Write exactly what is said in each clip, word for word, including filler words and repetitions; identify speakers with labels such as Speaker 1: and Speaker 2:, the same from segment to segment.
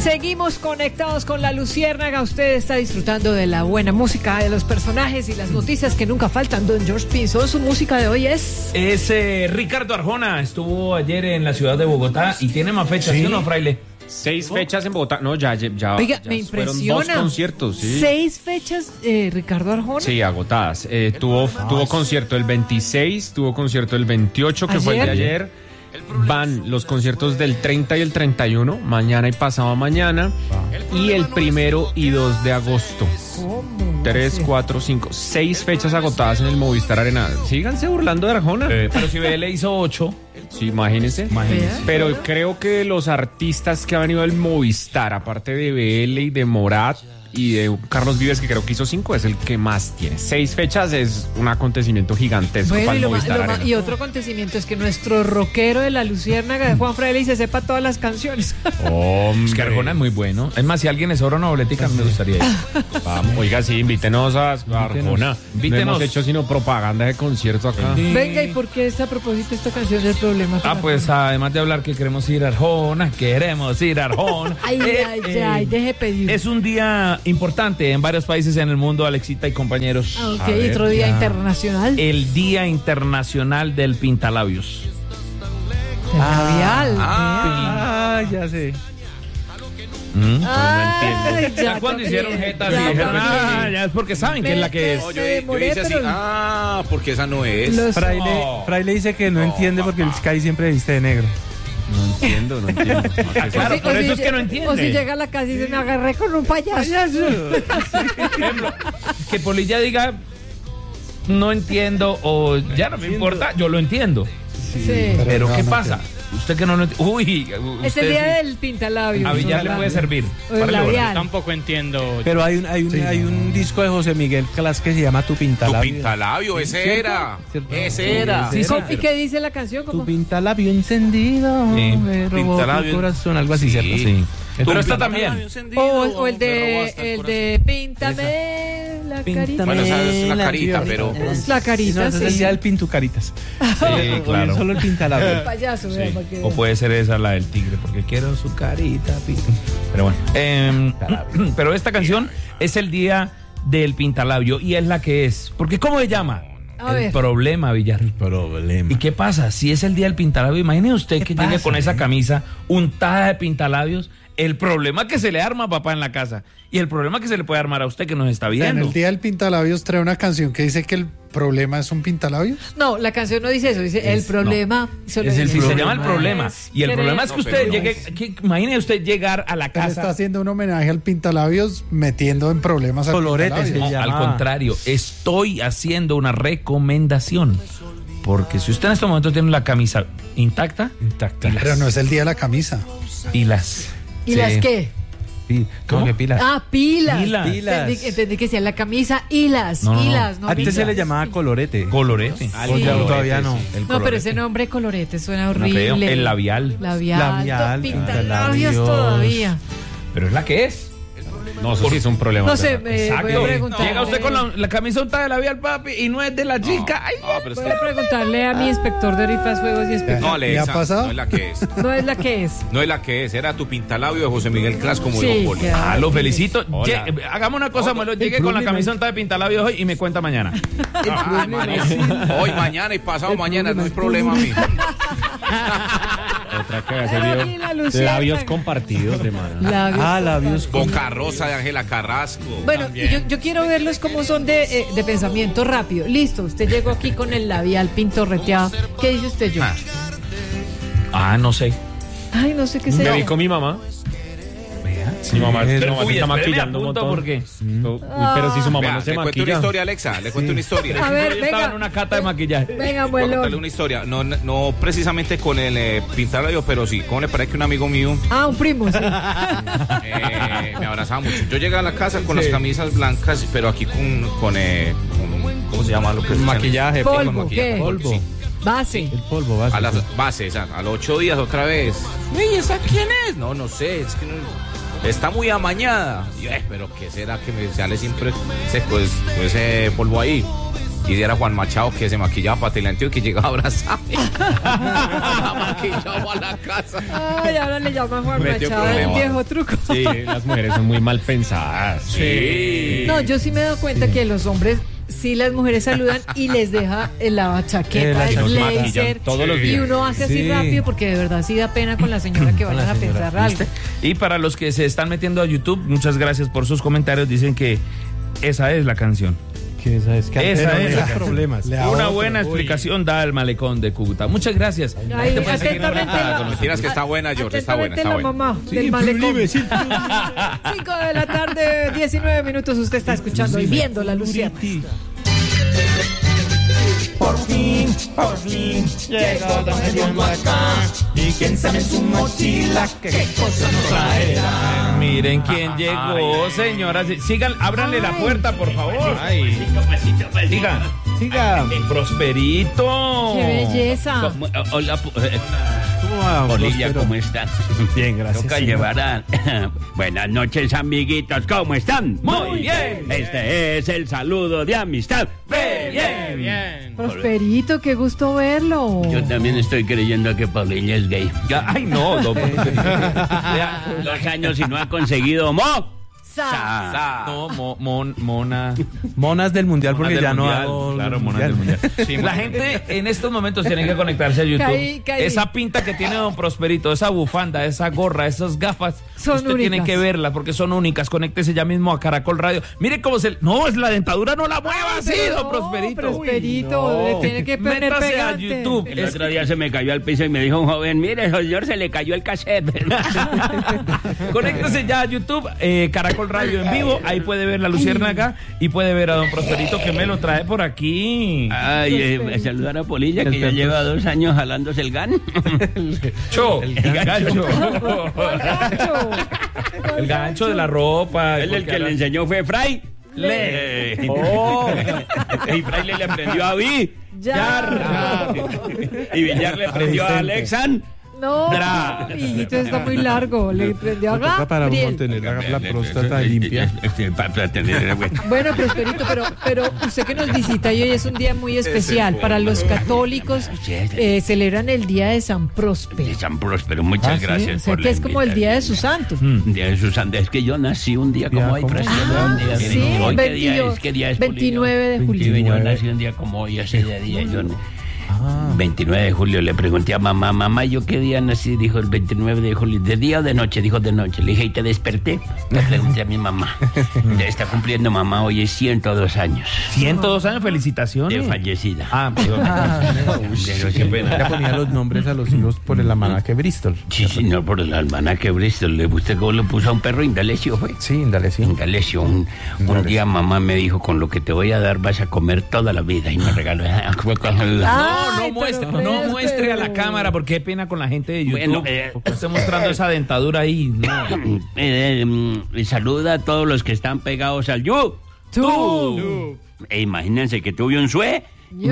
Speaker 1: Seguimos conectados con la Luciérnaga. Usted está disfrutando de la buena música, de los personajes y las noticias que nunca faltan. Don George Pinzón, su música de hoy es...
Speaker 2: Es eh, Ricardo Arjona. Estuvo ayer en la ciudad de Bogotá y tiene más fechas, ¿sí, ¿sí o no, Fraile?
Speaker 3: Seis fechas en Bogotá. No, ya, ya,
Speaker 1: Oiga,
Speaker 3: ya
Speaker 1: me impresiona.
Speaker 3: fueron dos conciertos, sí.
Speaker 1: Seis fechas, eh, Ricardo Arjona.
Speaker 3: Sí, agotadas. Eh, tuvo, tuvo concierto el veintiséis, tuvo concierto el veintiocho, que ¿ayer? Fue el de ayer. Van los conciertos del treinta y el treinta y uno, mañana y pasado mañana, y el primero y dos de agosto.
Speaker 1: ¿Cómo?
Speaker 3: Tres, cuatro, cinco, seis fechas agotadas en el Movistar Arena. Síganse burlando de Arjona.
Speaker 2: Eh, pero si B L hizo ocho.
Speaker 3: Sí, imagínense.
Speaker 2: imagínense.
Speaker 3: Pero creo que los artistas que han venido del Movistar, aparte de B L y de Morat y de Carlos Vives, que creo que hizo cinco, es el que más tiene. Seis fechas es un acontecimiento gigantesco
Speaker 1: bueno,
Speaker 3: para el
Speaker 1: y, lo
Speaker 3: Movistar
Speaker 1: ma, lo
Speaker 3: Arena.
Speaker 1: ma, y otro acontecimiento es que nuestro rockero de la Luciérnaga de Juan Fraile se sepa todas las canciones.
Speaker 2: Hombre. Es que Arjona es muy bueno. Es más, si alguien le sobra una boletica, me gustaría ir.
Speaker 3: Vamos, oiga, sí, invítenos a Arjona.
Speaker 2: Invítenos.
Speaker 3: No hemos hecho sino propaganda de concierto acá.
Speaker 1: Sí. Venga, ¿y por qué está a propósito esta canción del problema?
Speaker 2: Ah, pues además de hablar que queremos ir a Arjona, queremos ir a Arjona.
Speaker 1: Ay,
Speaker 2: eh,
Speaker 1: ay,
Speaker 2: eh,
Speaker 1: ay, deje pedir.
Speaker 2: Es un día importante en varios países en el mundo, Alexita y compañeros.
Speaker 1: Ah, ok, ver, otro día ya. internacional.
Speaker 2: El Día Internacional del Pintalabios.
Speaker 1: Labial.
Speaker 2: Ah, ah, ya sé. ¿Mm?
Speaker 1: Ah,
Speaker 2: no entiendo.
Speaker 1: ya
Speaker 2: cuando hicieron jetas y
Speaker 1: ya
Speaker 2: dijeron,
Speaker 1: también.
Speaker 2: ah, ya es porque saben que es la que es.
Speaker 4: No, yo, yo hice así, ah, porque esa no es.
Speaker 1: Los...
Speaker 5: Fraile,
Speaker 2: Oh.
Speaker 5: Fraile dice que no, no entiende porque el Sky siempre viste de negro.
Speaker 3: No entiendo, no entiendo.
Speaker 2: Ah, claro,
Speaker 1: o si,
Speaker 2: por
Speaker 1: o
Speaker 2: eso
Speaker 1: si,
Speaker 2: es que no entiende.
Speaker 1: O si llega a la casa y dice, me agarré con un payaso.
Speaker 2: Ejemplo, que Polilla diga, no entiendo, o ya no me importa, yo lo entiendo.
Speaker 1: Sí.
Speaker 2: Pero, pero
Speaker 5: no,
Speaker 2: ¿qué
Speaker 5: no
Speaker 2: pasa?
Speaker 5: entiendo.
Speaker 2: Usted que no lo entiende. Uy,
Speaker 1: es el día del pintalabios.
Speaker 2: A Villar le puede servir.
Speaker 1: O el labial.
Speaker 3: Tampoco entiendo.
Speaker 5: Pero hay un, hay un, sí, hay un no. disco de José Miguel Clas que se llama Tu Pintalabio.
Speaker 4: Tu Pintalabio, ese era.
Speaker 5: ¿Cierto?
Speaker 4: Ese era.
Speaker 1: Sí,
Speaker 4: sí,
Speaker 1: ¿y qué dice la canción? ¿Cómo?
Speaker 5: Tu Pintalabio encendido.
Speaker 2: Sí.
Speaker 5: Me robó tu corazón, algo así,
Speaker 4: sí.
Speaker 5: ¿cierto?
Speaker 2: Sí.
Speaker 5: El
Speaker 2: Pero esta también.
Speaker 1: O, o el de el de Píntame la carita.
Speaker 4: Bueno, esa es la carita, pero
Speaker 1: es la carita,
Speaker 5: no,
Speaker 1: sí.
Speaker 5: ese es ya el Pintucaritas.
Speaker 2: Sí, claro.
Speaker 5: Solo el Pintalabio.
Speaker 1: El payaso,
Speaker 2: Sí.
Speaker 1: vea, que...
Speaker 2: O puede ser esa la del tigre, porque quiero su carita. Pero bueno. Eh, pero esta canción es el día del pintalabio y es la que es. Porque ¿cómo se llama?
Speaker 1: A
Speaker 2: el
Speaker 1: ver.
Speaker 2: problema, Villar.
Speaker 5: El problema.
Speaker 2: ¿Y qué pasa? Si es el día del pintalabio, imagine usted que
Speaker 5: pasa,
Speaker 2: llegue con esa
Speaker 5: eh?
Speaker 2: camisa untada de pintalabios. El problema que se le arma a papá en la casa y el problema que se le puede armar a usted que nos está viendo.
Speaker 6: En el día del pintalabios trae una canción que dice que el problema es un pintalabios.
Speaker 1: No, la canción no dice eso, dice es, el problema.
Speaker 2: No. Es el,
Speaker 1: dice,
Speaker 2: se llama el problema. Y el problema es que usted
Speaker 4: no,
Speaker 2: llegue,
Speaker 4: es...
Speaker 2: que, imagine usted llegar a la
Speaker 6: Él
Speaker 2: casa.
Speaker 6: está haciendo un homenaje al pintalabios metiendo en problemas al
Speaker 5: Colorete se
Speaker 2: No,
Speaker 5: llama.
Speaker 2: al contrario, estoy haciendo una recomendación. Porque si usted en este momento tiene la camisa intacta,
Speaker 5: Intacta.
Speaker 2: pilas.
Speaker 6: Pero no es el día de la camisa.
Speaker 2: Pilas.
Speaker 1: ¿Y
Speaker 2: Sí.
Speaker 1: las qué?
Speaker 5: Pi- ¿Cómo que pilas?
Speaker 1: Ah, pilas.
Speaker 2: Pilas.
Speaker 5: Pilas.
Speaker 1: Entendí, entendí que sea la camisa y las,
Speaker 2: No, no,
Speaker 1: y
Speaker 2: no.
Speaker 1: las, no
Speaker 5: Antes
Speaker 1: pilas.
Speaker 5: se le llamaba colorete.
Speaker 2: Colorete.
Speaker 1: Sí.
Speaker 5: O ya todavía no.
Speaker 2: El
Speaker 1: No,
Speaker 2: colorete.
Speaker 1: pero ese nombre colorete suena
Speaker 2: No,
Speaker 1: horrible.
Speaker 2: feo. El labial.
Speaker 1: Labial.
Speaker 5: Labial,
Speaker 1: Pintalabios
Speaker 5: pintalabios.
Speaker 1: todavía.
Speaker 2: Pero es la que es.
Speaker 3: No, eso sí es un problema.
Speaker 1: No sé,
Speaker 3: ¿verdad?
Speaker 1: me voy a
Speaker 2: Exacto.
Speaker 1: preguntar.
Speaker 2: Llega usted con la, la camisa untada de labial, papi, y no es de la chica. Ay,
Speaker 4: No, pero es
Speaker 1: Voy
Speaker 4: que...
Speaker 1: a preguntarle a mi inspector de rifas, juegos y espectáculos.
Speaker 4: No, le
Speaker 6: ¿Ya ha
Speaker 4: esa,
Speaker 6: pasado?
Speaker 4: no es la que es.
Speaker 1: No es la que es.
Speaker 4: No es la que es, era Tu Pintalabio de José Miguel Clas, como
Speaker 1: Sí,
Speaker 4: dijo Poli.
Speaker 1: claro.
Speaker 2: Ah, lo felicito.
Speaker 3: Hola.
Speaker 2: Lle- hagamos una cosa,
Speaker 4: No, no,
Speaker 2: Melo.
Speaker 4: el
Speaker 2: Llegue con la
Speaker 5: problema
Speaker 2: camisa
Speaker 5: es-
Speaker 2: untada de pintalabios hoy y me cuenta mañana.
Speaker 4: Ah, mañana. Hoy, mañana y pasado mañana, no hay problema a mí.
Speaker 3: Otra que
Speaker 1: Pero
Speaker 3: hace
Speaker 1: aquí la Luciana-
Speaker 3: labios compartidos de mano.
Speaker 1: Labios.
Speaker 5: Ah, labios con...
Speaker 4: Boca Rosa de Ángela Carrasco.
Speaker 1: Bueno, yo, yo quiero verlos cómo son de, eh, de pensamiento rápido. Listo, usted llegó aquí con el labial pintorreteado. ¿Qué dice usted, yo?
Speaker 4: Ah.
Speaker 2: Ah, no sé.
Speaker 1: Ay, no sé qué
Speaker 3: Me
Speaker 1: será.
Speaker 3: vi con mi mamá. Mi mamá, mi mamá
Speaker 2: Uy,
Speaker 3: se está
Speaker 2: espéreme,
Speaker 3: maquillando un
Speaker 2: apunto
Speaker 3: montón.
Speaker 2: porque-
Speaker 3: Uy, pero si su mamá
Speaker 4: Vea,
Speaker 3: no se
Speaker 4: le cuento una
Speaker 3: maquilla.
Speaker 4: historia, Alexa, le cuento una historia.
Speaker 1: A ver,
Speaker 2: Yo estaba en
Speaker 1: venga.
Speaker 2: una cata de maquillaje.
Speaker 1: Venga,
Speaker 4: Voy a contarle
Speaker 1: abuelo.
Speaker 4: una historia, no, no precisamente con el eh, pintalabio, pero sí, como le parece que un amigo mío
Speaker 1: Ah, un primo, sí.
Speaker 4: eh, me abrazaba mucho. Yo llegué a la casa con las camisas blancas, pero aquí con, con, eh, con- ¿cómo se llama lo que se
Speaker 3: Maquillaje.
Speaker 1: Polvo,
Speaker 4: con maquillaje,
Speaker 1: ¿qué?
Speaker 4: polvo, sí.
Speaker 1: Base.
Speaker 5: El polvo básico.
Speaker 4: A las bases, a, a los ocho días otra vez. ¿Y esa quién es? No, no sé, es que no, está muy amañada. Y yo, eh, pero ¿qué será que me sale siempre ese, pues, pues, ese polvo ahí? y era Juan Machado que se maquillaba para Teleantioquia y llegaba a abrazarme. Maquillado a la casa.
Speaker 1: Ay, ahora le llaman Juan
Speaker 4: Metió
Speaker 1: Machado el
Speaker 4: problema.
Speaker 1: viejo truco.
Speaker 3: Sí, las mujeres son muy mal pensadas.
Speaker 4: Sí.
Speaker 1: No, yo sí me he dado cuenta que los hombres, sí las mujeres saludan y les deja la chaqueta,
Speaker 5: Eh, la
Speaker 1: el
Speaker 5: chaqueta.
Speaker 1: blazer,
Speaker 3: Todos los
Speaker 1: y
Speaker 3: días.
Speaker 1: uno hace así
Speaker 5: Sí.
Speaker 1: rápido porque de verdad sí da pena con la señora que vayan a pensar algo.
Speaker 2: Y para los que se están metiendo a YouTube, muchas gracias por sus comentarios. Dicen que esa es la canción.
Speaker 5: Que esa es que
Speaker 2: Esa
Speaker 5: antes
Speaker 2: es
Speaker 5: eran
Speaker 2: la
Speaker 5: esos
Speaker 2: canción.
Speaker 5: problemas.
Speaker 6: Le da
Speaker 2: Una
Speaker 6: otro.
Speaker 2: buena explicación da el malecón de Cúcuta. Muchas gracias.
Speaker 1: Ahí,
Speaker 2: Te puedes seguir
Speaker 1: atentamente
Speaker 2: conectada
Speaker 1: la-
Speaker 2: con
Speaker 4: Mentiras que está buena, George, está buena, está
Speaker 1: Atentamente
Speaker 4: buena.
Speaker 1: la mamá del malecón. cinco de la tarde, diecinueve minutos. Usted está escuchando y viendo la Luciana.
Speaker 7: Por fin, por fin, llegó Don Hediondo acá. Y quién sabe en su mochila qué cosa nos traerá.
Speaker 2: Miren quién llegó, señoras. Sigan, ábranle la puerta, por favor. Ay. Sigan.
Speaker 5: Siga.
Speaker 2: Prosperito.
Speaker 1: ¡Qué belleza!
Speaker 8: ¿Cómo- Hola, pu- eh,
Speaker 5: ¿Cómo va,
Speaker 8: Polilla,
Speaker 5: Próspero?
Speaker 8: ¿cómo están?
Speaker 5: Bien, gracias.
Speaker 8: Toca
Speaker 5: señor.
Speaker 8: llevar a... Buenas noches, amiguitos, ¿cómo están?
Speaker 2: Muy bien.
Speaker 8: Este es el saludo de amistad.
Speaker 2: Bien, bien.
Speaker 1: Prosperito, qué gusto verlo.
Speaker 8: Yo también estoy creyendo que Paulilla es gay.
Speaker 2: Ya, ay, no, don Prosperito. Ya,
Speaker 8: Dos años y no ha conseguido mo.
Speaker 1: Sa.
Speaker 8: Sa.
Speaker 2: No, mo- mon- mona.
Speaker 5: Monas del mundial porque
Speaker 2: Monas
Speaker 5: ya
Speaker 2: del
Speaker 5: no
Speaker 2: mundial,
Speaker 5: hago
Speaker 2: claro, monas del mundial. La gente en estos momentos tiene que conectarse a YouTube.
Speaker 1: Caí, caí.
Speaker 2: Esa pinta que tiene don Prosperito, esa bufanda, esa gorra, esas gafas,
Speaker 1: Son
Speaker 2: usted tiene
Speaker 1: únicas.
Speaker 2: que verlas porque son únicas. Conéctese ya mismo a Caracol Radio. Mire cómo se... No, es la dentadura, no la mueva así,
Speaker 1: Pero
Speaker 2: don
Speaker 1: no,
Speaker 2: Prosperito.
Speaker 1: Prosperito, le tiene que poner
Speaker 2: Métase a
Speaker 1: pegante.
Speaker 2: YouTube.
Speaker 8: El otro día se me cayó al piso y me dijo un joven, mire, señor, se le cayó el cassette.
Speaker 2: Conéctese ya a YouTube, eh, Caracol Radio en vivo. Ahí puede ver la Luciérnaga y puede ver a don Prosperito que me lo trae por aquí.
Speaker 8: Ay, eh, saludar a Polilla, que ya lleva dos años jalándose el gan.
Speaker 2: Cho, el gancho.
Speaker 1: Gancho.
Speaker 2: El gancho de la ropa.
Speaker 8: Él el que le enseñó fue Fray.
Speaker 2: Le.
Speaker 8: Eh,
Speaker 2: Oh.
Speaker 8: Y Fray le aprendió a Vi.
Speaker 1: Ya.
Speaker 8: Y Villar le aprendió a Alexan.
Speaker 1: No,
Speaker 2: Dra.
Speaker 1: hijito, está muy largo. Le prendió a
Speaker 5: Me toca para uno
Speaker 1: Gabriel.
Speaker 5: tener la, la próstata limpia.
Speaker 8: Para tener, bueno.
Speaker 1: Bueno, Prosperito, pero, pero usted que nos visita y hoy es un día muy especial. Para los católicos eh, celebran el Día de San Próspero.
Speaker 8: De San Próspero, muchas
Speaker 5: Ah, ¿sí?
Speaker 8: gracias.
Speaker 1: O sea,
Speaker 8: por
Speaker 1: que
Speaker 8: la
Speaker 1: es como el Día de sus santos.
Speaker 8: invitación. Día de sus santos. Es que yo nací un día como
Speaker 5: Día
Speaker 8: hoy,
Speaker 5: como-
Speaker 8: Próspero.
Speaker 1: Ah,
Speaker 8: Un día de-
Speaker 1: sí,
Speaker 8: ¿Hoy qué día
Speaker 1: veintidós,
Speaker 8: es? ¿Qué día es, Polillo?
Speaker 1: veintinueve de julio.
Speaker 8: Sí, yo
Speaker 5: veintinueve.
Speaker 8: nací un día como hoy, ese día. Yo, veintinueve de julio, le pregunté a mamá, mamá, ¿yo qué día nací? Dijo el veintinueve de julio. ¿De día o de noche? Dijo de noche. Le dije, ¿y te desperté? Le pregunté a mi mamá. Ya está cumpliendo mamá, hoy es ciento dos años
Speaker 2: ciento dos años, felicitaciones.
Speaker 8: de fallecida.
Speaker 2: Ah, perdón.
Speaker 8: Pero qué pena.
Speaker 5: Ya ponía los nombres a los hijos por el almanaque Bristol.
Speaker 8: Sí, señor, por el almanaque Bristol. ¿Le ¿Usted cómo le puso a un perro? Indalecio fue.
Speaker 5: Sí, dale, sí.
Speaker 8: Indalecio. Un, un día mamá me dijo, con lo que te voy a dar vas a comer toda la vida. Y me regaló.
Speaker 2: No, no
Speaker 1: Ay,
Speaker 2: muestre,
Speaker 1: pero
Speaker 2: no
Speaker 1: pues,
Speaker 2: muestre a la
Speaker 1: pero-
Speaker 2: cámara porque qué pena con la gente de YouTube.
Speaker 8: Bueno, eh,
Speaker 2: Esté mostrando esa dentadura ahí. No.
Speaker 8: Eh, mm, saluda a todos los que están pegados al yu.
Speaker 1: Tú.
Speaker 8: E imagínense que tuve un sueño.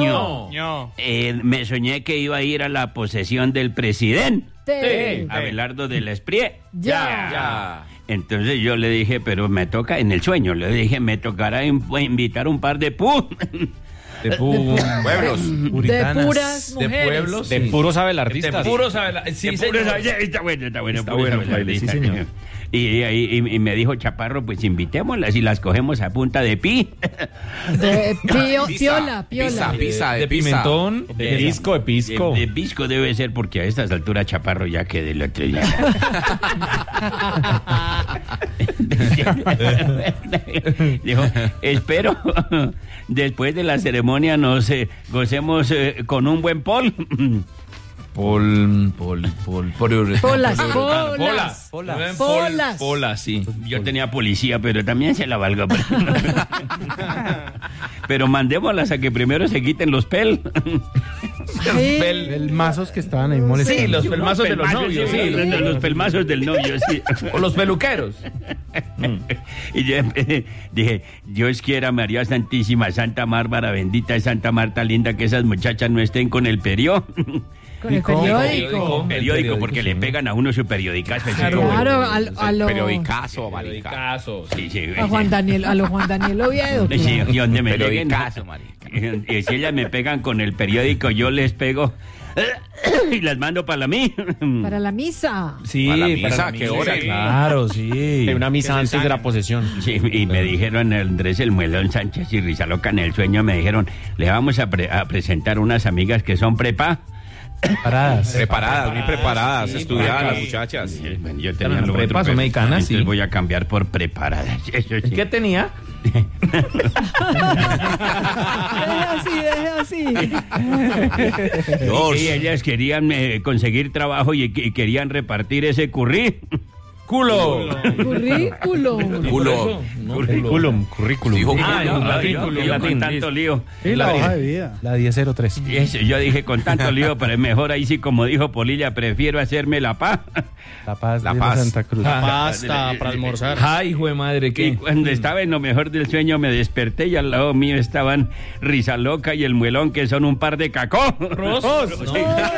Speaker 2: No.
Speaker 8: Eh, me soñé que iba a ir a la posesión del presidente,
Speaker 1: Te.
Speaker 8: Abelardo de la Esprie.
Speaker 1: Ya.
Speaker 4: Ya.
Speaker 8: Entonces yo le dije, pero me toca, en el sueño, le dije, me tocará in- invitar un par de pu.
Speaker 2: De pu-
Speaker 4: Pueblos.
Speaker 1: De
Speaker 5: Puritanas.
Speaker 1: puras
Speaker 2: de
Speaker 1: mujeres.
Speaker 2: pueblos.
Speaker 3: De
Speaker 2: sí.
Speaker 3: puros abelardistas.
Speaker 2: De puros abela- Sí,
Speaker 8: De
Speaker 2: señor.
Speaker 8: puros abe- está bueno, está bueno.
Speaker 2: Está
Speaker 8: puros
Speaker 2: bueno,
Speaker 8: abelardistas.
Speaker 2: fraile, sí, señor.
Speaker 8: Y, y, y- y me dijo Chaparro, pues invitémoslas y las cogemos a punta de pi.
Speaker 1: De pio-
Speaker 4: Pizza,
Speaker 1: piola,
Speaker 4: Pizza,
Speaker 1: piola.
Speaker 4: pizza, de,
Speaker 2: de
Speaker 4: pizza.
Speaker 2: pimentón.
Speaker 3: De pisco, de pisco.
Speaker 8: De, de pisco debe ser porque a estas alturas Chaparro ya quedé el otro día. Dijo, espero después de la ceremonia nos eh, gocemos eh, con un buen pol.
Speaker 2: Pol, pol, pol, pol,
Speaker 1: Polas,
Speaker 2: pol-
Speaker 1: polas.
Speaker 2: Polas.
Speaker 1: Polas.
Speaker 2: Pol- Polas, sí.
Speaker 8: Yo tenía policía, pero también se la valgo. Pero mandémoslas a que primero se quiten los pel.
Speaker 1: Ay,
Speaker 2: Pel-
Speaker 5: El mazos que estaban ahí molestando.
Speaker 2: Sí, los pelmazos de los
Speaker 8: Pelmazos,
Speaker 2: novios,
Speaker 8: sí,
Speaker 2: sí.
Speaker 8: los, los pelmazos del novio, sí.
Speaker 2: O los peluqueros.
Speaker 8: Y yo eh, dije, Dios quiera, María Santísima, Santa Bárbara, bendita es Santa Marta linda, que esas muchachas no estén con el perió.
Speaker 1: con el
Speaker 5: cómo?
Speaker 1: periódico.
Speaker 2: El
Speaker 8: Periódico, porque
Speaker 2: sí.
Speaker 8: le pegan a uno su periodicazo.
Speaker 1: Claro, al- a, lo,
Speaker 4: Periodicazo, marica.
Speaker 2: Casos.
Speaker 8: Sí, sí,
Speaker 1: a Juan Daniel, a lo Juan Daniel Oviedo.
Speaker 8: Sí, y donde me lleguen,
Speaker 4: Periodicazo, marica.
Speaker 8: Y si ellas me pegan con el periódico, yo les pego y las mando para la mí.
Speaker 1: Para la misa.
Speaker 2: Sí,
Speaker 4: ¿Para la misa?
Speaker 2: para la
Speaker 4: ¿Qué
Speaker 2: misa,
Speaker 4: hora?
Speaker 2: Claro, sí.
Speaker 3: De una misa antes de la posesión.
Speaker 8: Sí, y me dijeron Andrés el Muelón Sánchez y Rizaloca en el sueño, me dijeron, le vamos a, pre- a presentar unas amigas que son prepa.
Speaker 5: Paradas.
Speaker 4: Preparadas, muy preparadas,
Speaker 2: sí,
Speaker 4: estudiadas
Speaker 2: para-
Speaker 4: las muchachas.
Speaker 8: Eh, bueno, yo
Speaker 2: ¿Eran
Speaker 8: tenía lo
Speaker 2: prepas
Speaker 8: otro,
Speaker 2: o mexicanas?
Speaker 8: entonces
Speaker 2: Sí.
Speaker 8: voy a cambiar por preparadas. Eso sí.
Speaker 2: ¿Qué tenía?
Speaker 1: Deje así, deje así.
Speaker 8: Y, y ellas querían eh, conseguir trabajo y, y querían repartir ese currí.
Speaker 2: ¡Culo!
Speaker 1: Currículo.
Speaker 4: Culo.
Speaker 3: Currículum, currículum.
Speaker 4: Dijo
Speaker 2: Ah,
Speaker 8: No,
Speaker 2: en
Speaker 8: yo-
Speaker 2: latín,
Speaker 8: yo,
Speaker 2: en
Speaker 8: yo
Speaker 2: latín,
Speaker 8: con tanto
Speaker 2: listo.
Speaker 8: lío.
Speaker 6: Y la hoja de vida.
Speaker 5: La diez cero tres.
Speaker 8: Y eso, yo dije con tanto lío, pero es mejor ahí sí, como dijo Polilla, prefiero hacerme la paz.
Speaker 5: La Paz
Speaker 4: La
Speaker 5: de
Speaker 4: Paz.
Speaker 5: la Santa Cruz.
Speaker 2: Ah.
Speaker 3: Pasta para almorzar.
Speaker 2: Ay, hijo de madre,
Speaker 8: Y
Speaker 2: ¿qué?
Speaker 8: cuando estaba en lo mejor del sueño me desperté y al lado mío estaban Rizaloca y el Muelón, que son un par de cacó.
Speaker 2: ¿Ros? No.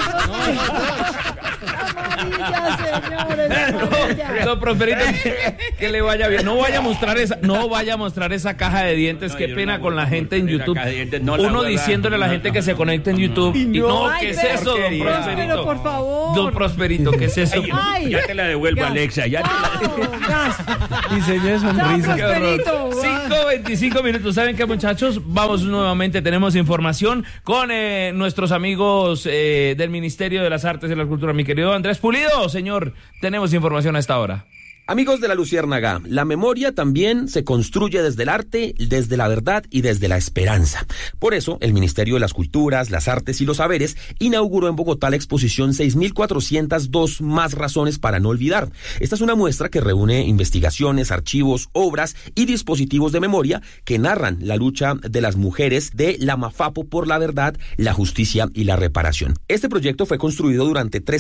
Speaker 1: Maravilla, señores. maravilla.
Speaker 2: Don Prosperito, que, que le vaya bien. No vaya a mostrar esa, no vaya a mostrar esa caja de dientes.
Speaker 8: No,
Speaker 2: Qué
Speaker 8: yo
Speaker 2: pena
Speaker 8: no
Speaker 2: con la
Speaker 8: voy a
Speaker 2: gente en
Speaker 8: mostrar esa
Speaker 2: YouTube.
Speaker 8: caja de dientes, no la
Speaker 2: Uno
Speaker 8: voy a-
Speaker 2: diciéndole a la
Speaker 8: no,
Speaker 2: gente
Speaker 8: no,
Speaker 2: que se
Speaker 8: no.
Speaker 2: conecte en YouTube. Y no,
Speaker 1: Ay,
Speaker 2: ¿qué es
Speaker 1: pero-
Speaker 2: eso, don
Speaker 1: Próspero,
Speaker 2: Prosperito?
Speaker 1: por favor.
Speaker 2: Don Prosperito, ¿qué es eso?
Speaker 1: Ay.
Speaker 8: Ya te la devuelvo,
Speaker 1: Gas.
Speaker 8: Alexa. Ya te la...
Speaker 1: Chao, gas.
Speaker 5: Diseño de
Speaker 1: Chao,
Speaker 5: sonrisa.
Speaker 2: Qué horror.
Speaker 1: Prosperito.
Speaker 2: cinco veinticinco minutos. ¿Saben qué, muchachos? Vamos nuevamente. Tenemos información con eh, nuestros amigos eh, del Ministerio de las Artes y la Cultura. Mi querido Andrés Pulido, señor, tenemos información a esta hora.
Speaker 9: Amigos de la Luciérnaga, la memoria también se construye desde el arte, desde la verdad y desde la esperanza. Por eso, el Ministerio de las Culturas, las Artes y los Saberes inauguró en Bogotá la exposición seis mil cuatrocientas dos más razones para no olvidar. Esta es una muestra que reúne investigaciones, archivos, obras y dispositivos de memoria que narran la lucha de las mujeres de la Mafapo por la verdad, la justicia y la reparación. Este proyecto fue construido durante tres